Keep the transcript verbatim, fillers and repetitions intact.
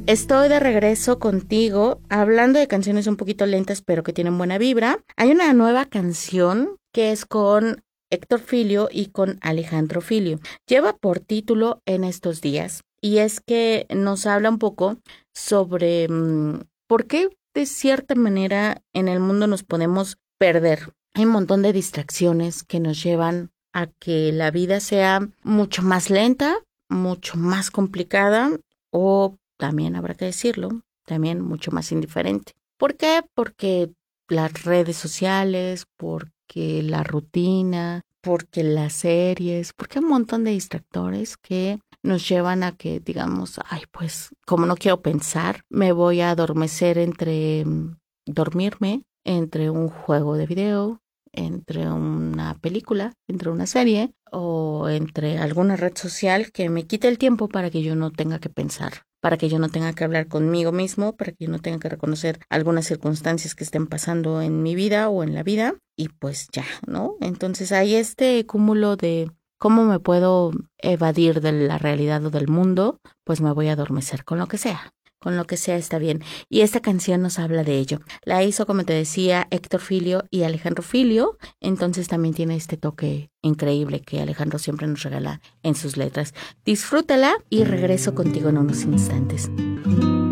Estoy de regreso contigo hablando de canciones un poquito lentas pero que tienen buena vibra. Hay una nueva canción que es con Héctor Filio y con Alejandro Filio. Lleva por título En estos días y es que nos habla un poco sobre mmm, por qué de cierta manera en el mundo nos podemos perder. Hay un montón de distracciones que nos llevan a que la vida sea mucho más lenta, mucho más complicada o, también habrá que decirlo, también mucho más indiferente. ¿Por qué? Porque las redes sociales, porque la rutina, porque las series, porque hay un montón de distractores que nos llevan a que digamos, ay, pues como no quiero pensar, me voy a adormecer entre um, dormirme, entre un juego de video, entre una película, entre una serie o entre alguna red social que me quite el tiempo para que yo no tenga que pensar, para que yo no tenga que hablar conmigo mismo, para que yo no tenga que reconocer algunas circunstancias que estén pasando en mi vida o en la vida y pues ya, ¿no? Entonces hay este cúmulo de cómo me puedo evadir de la realidad o del mundo, pues me voy a adormecer con lo que sea. Con lo que sea está bien. Y esta canción nos habla de ello. La hizo, como te decía, Héctor Filio y Alejandro Filio. Entonces también tiene este toque increíble que Alejandro siempre nos regala en sus letras. Disfrútala y regreso contigo en unos instantes.